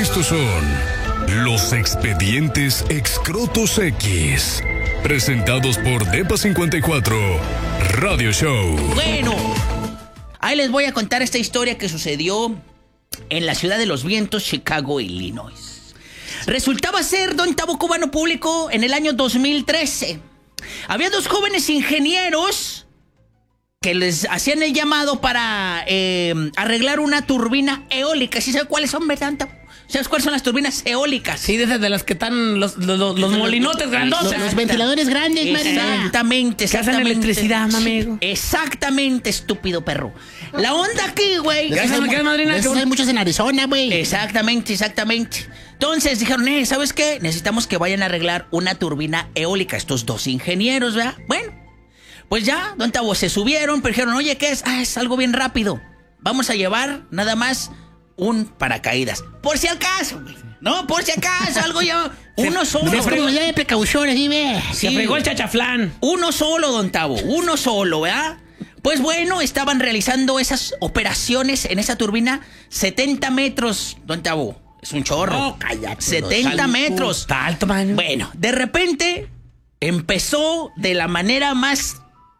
Estos son los expedientes Excrotos X, presentados por Depa 54 Radio Show. Bueno, ahí les voy a contar esta historia que sucedió en la ciudad de los vientos, Chicago, Illinois. Resultaba ser don Tabo Cubano Público en el año 2013. Había dos jóvenes ingenieros que les hacían el llamado para arreglar una turbina eólica. ¿Sí sabe cuáles son, verdad, Tabo? ¿Sabes cuáles son las turbinas eólicas? Sí, de las que están los molinotes grandotes. Los ventiladores grandes, man. Exactamente. Que hacen electricidad, amigo. Exactamente, estúpido perro. La onda aquí, güey. ¿Qué es, madrina? Hay muchos en Arizona, güey. Exactamente. Entonces dijeron, ¿sabes qué? Necesitamos que vayan a arreglar una turbina eólica. Estos dos ingenieros, ¿verdad? Bueno, pues ya, don Tabo, se subieron, pero dijeron, oye, ¿qué es? Es algo bien rápido. Vamos a llevar nada más un paracaídas. Por si acaso, güey. No, por si acaso, algo ya. Uno solo. Ya de precauciones, dime. Se fregó el chachaflán. Uno solo, don Tabo. Uno solo, ¿verdad? Pues bueno, estaban realizando esas operaciones en esa turbina 70 metros, don Tabo. Es un chorro. No, cállate. 70 metros. Está alto, man. Bueno, de repente empezó de la manera más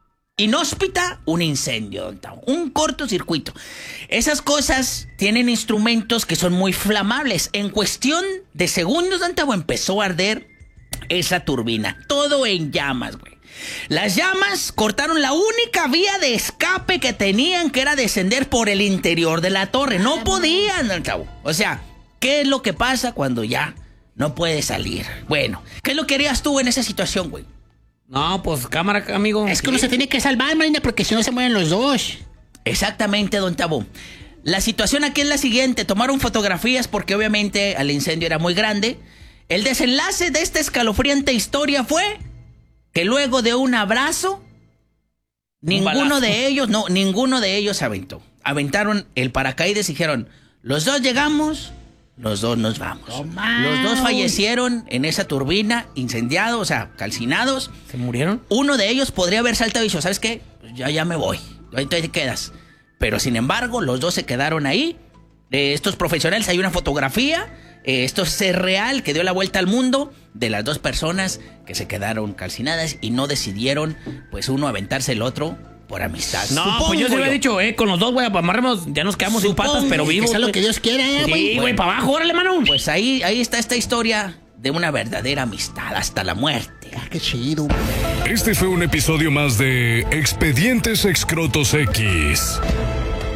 inhóspita un incendio, don Tabo. Un cortocircuito. Esas cosas tienen instrumentos que son muy flamables. En cuestión de segundos, don Tabo, empezó a arder esa turbina. Todo en llamas, güey. Las llamas cortaron la única vía de escape que tenían, que era descender por el interior de la torre. No podían, don Tabo. O sea, ¿qué es lo que pasa cuando ya no puedes salir? Bueno, ¿qué es lo que harías tú en esa situación, güey? No, pues cámara, amigo. Es que uno se tiene que salvar, marina, porque si no se mueren los dos. Exactamente, don Tabo. La situación aquí es la siguiente. Tomaron fotografías porque obviamente el incendio era muy grande. El desenlace de esta escalofriante historia fue que luego de un abrazo, ninguno de ellos aventó. Aventaron el paracaídas y dijeron, los dos llegamos, los dos nos vamos. Los dos fallecieron en esa turbina, incendiados, o sea, calcinados. ¿Se murieron? Uno de ellos podría haber saltado y dicho, ¿sabes qué? Pues ya me voy. Ahí te quedas. Pero sin embargo, los dos se quedaron ahí. Estos profesionales, hay una fotografía. Esto es real, que dio la vuelta al mundo, de las dos personas que se quedaron calcinadas y no decidieron, pues, uno aventarse el otro por amistad. No, Supongo pues yo se lo he dicho, con los dos, güey, amarremos, ya nos quedamos sin patas, pero vivos. Que sea lo que Dios quiera, güey. Sí, güey, para abajo, órale, mano. Pues ahí está esta historia de una verdadera amistad hasta la muerte. Qué chido. Este fue un episodio más de Expedientes Excrotos X.